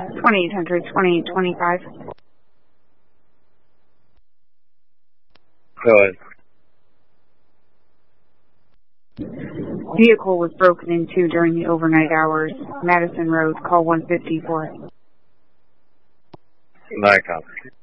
2800, 2825. Go ahead. Vehicle was broken into during the overnight hours. Madison Road, call 150 for it. Nikon.